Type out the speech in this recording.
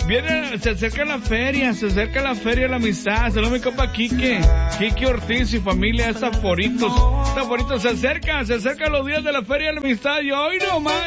Se acerca la feria de la amistad. Saludos mi compa Quique Ortiz y familia, Zaforitos. Se acerca los días de la feria de la amistad y hoy nomás